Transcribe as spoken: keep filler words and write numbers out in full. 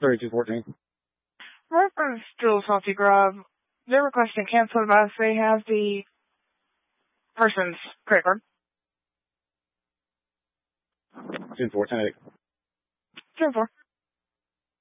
thirty-two fourteen. Reference Jules Salty Grub. They're requesting cancel the bus. They have the person's credit card. ten four, ten eight. ten four.